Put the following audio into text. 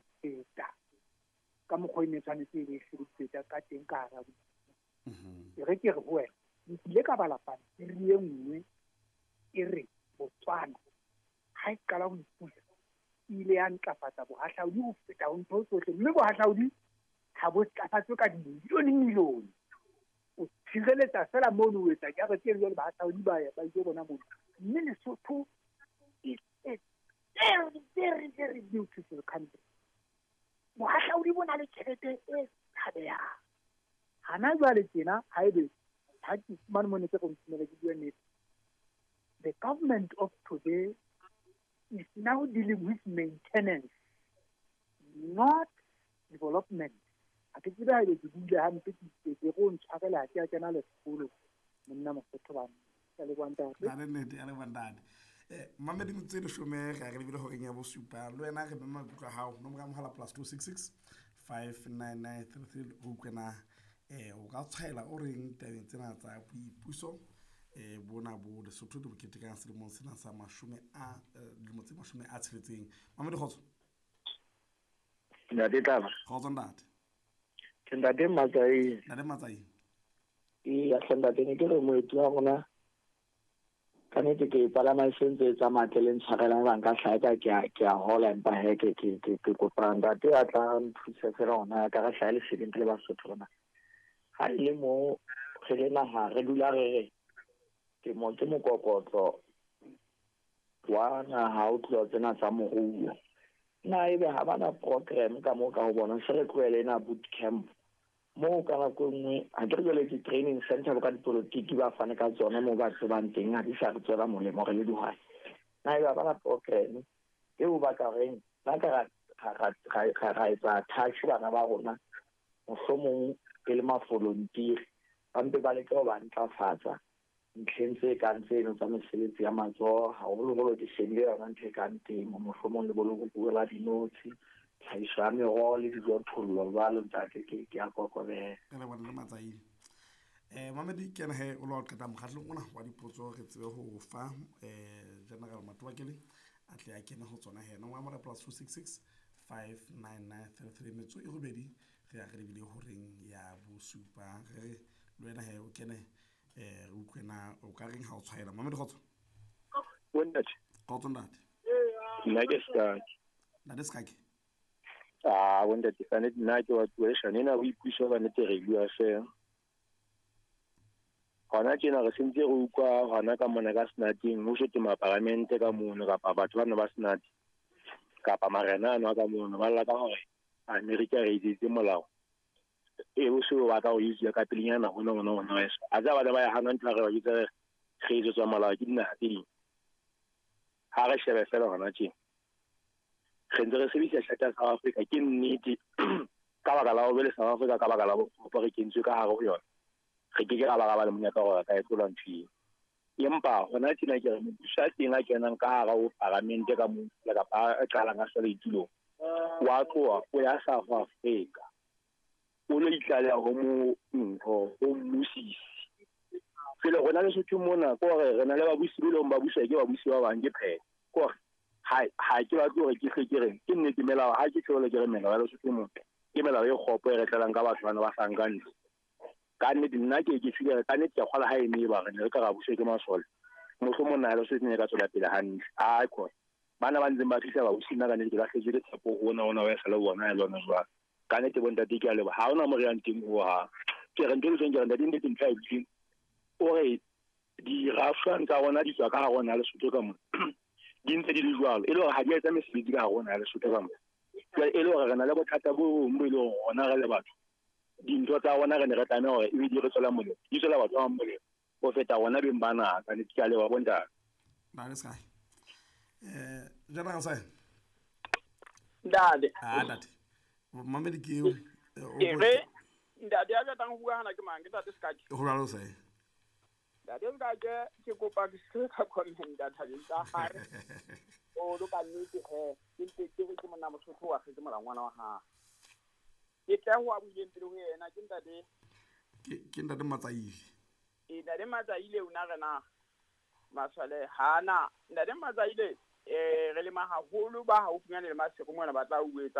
feta ka mokgwa ne tshwanetse e se feta ka teng ka hara re ke re ho wena ile ka bala pampiri e nngwe e re Botswana ha e qala ho ipusa ile ya ntlafatsa bohahlaudi ho feta ho ntho tsohle mme bohahlaudi ha bo tlafatswe ka dimilione o tshireletsa fela mono o etsa ka re ke jwale bahahlaudi ba ile bona mono mme Lesotho is a very very very beautiful country bohahlaudi bona le tjhelete e thabehang hana jwale tjena haebe ha ke fumane mone tse kontinele ke bua nnete the government of today is now dealing with maintenance, not development. I think that is the good hand to the own travel at the channel school. Mama Sotoban, Elevantar. Elevantar. Mamma didn't say the Shumer, I really holding a super. When I remember how no Hala plus 266 599 Rukana, Taylor Oring, Tenata, Puso. Bona bo de soto de ke teka se mo sena sa mashume a le motse mashume a tshetseng mama di khotso na di taba khotso ntate ke ndate matsai e ya hlanda teng ke re mo etwa gona kana ke palama sentse tsa matleng tshwarela ba nka hlaka ke a hola empa he ke kopana ndate a tla nthusa fela ona ka ga hlale se dintle ba sotrona ha ile mo khela ha re dula re ke mo ke mokokotlo wana ha o tlo tsena tsa moruo na ebe ha bana program ka mo ka ho bona se re tloele na boot camp mo ka ga nngwe a ke re le training center ka dipolitiki ba fane ka tsona mo ba tsebang teng ha di sa re tswela molemo re le dihwai na ebe bana program ke o ba ka reng ba ka ga etsa touch bana ba rona mohlomong ke le mavolunteer ampe ba le ka ba ntlafatsa ntlhentse ka ntseno tsa mesebetsi ya matsoho ha o le ke shebile yona nthe ka ntemo mohlomong le bolo go buela dinotshi tlhahiso ya meroho le dijothollo jwalo ntate ke a kokobela le bona le matsaile mamedi ke he o lo ka ta mokgatlong ona wa dipotso re tsebe ho fa general Matwakele a tle a kena ho tsona he no wa mara plus 266 59933 metso e robedi re a re bile ho reng ya bo supa re le wena he o kene re utlwena o ka reng ha o tshwaela mama di khotso wondat khotso ntate nna ke ska ntate skake wondat kana nna ke wa tuela nena o ipuso ba nete re bua se hona tjena re sentse re ukwa hona ka mona ka snating mo shote maparamente ka mono ka batho bana ba snati ka marena no ka mono ba la ka hore America re itse molao e o se o batla o itse ka pelinyana hona wesa a za ba ya hana ntla re ba itse khizo tsa malao ke dina teng ha re shebe fela hona tjena khendre re sebisa shata South Africa ke nnete ka baka la o bele South Africa ka baka la bo re kentswe ka hare ho yona re ke ka baka ba le monyaka gore ka etlola ntshi empa hona tjena ke re motsa teng a kenang ka hare ho parlamente ka mo la ka ba qala nga sele itulong wa tloa o ya South Africa o le itlala ho mo ho musisi fela gona le sotho mona ko re na le ba busi le ba busa ke ba busi ba bang ke phe ko ha ke ba tlo re ke re ke nnete melao ha ke tshole ke re melao le sotho mona ke melao e khopo e re tlalang ka batho bana ba sangane ka nnete nna ke file ka nnete ya kgola ha e ne ba re ka ga busa ke masole motho mona le sotho ne ka tsola pele hantle a ko bana ba ntseng ba fisa ba busi na ka nnete ba hletse le tshepo hona wa sa le bona ya lona jwa ka nnete bonta di ke a leba ha ona mo re yang teng ho ha ke re ntse ke re nda di nnete ntla e bitsing ore di rafan tsa rona di tswa ka rona le sotho ka mo di ntse di le jwalo e le hore ha di etsa mesebetsi ka rona le sotho ka mo e le hore re na le bothata bo mo ile rona re le batho dintho tsa rona re ne re tana hore e be di re tswela molemo di tswela batho ba molemo o feta rona be mbana ka ne ke a leba bonta na le sai jana ga sai ndade date mamedi ke o ere ndade ya tang bua hana ke mang ke tate skaki go ralo sai ndade ke kopa ke se ka comment data le ta hare o lo ka nnete he ke mona mosotho wa se mola ngwana wa ha ke tla ho abuleng pele ho yena ke ndade matsaile ndade matsaile una rena masale hana ndade matsaile re le mahaholo ba haufinyane le maseko mona ba tla uetsa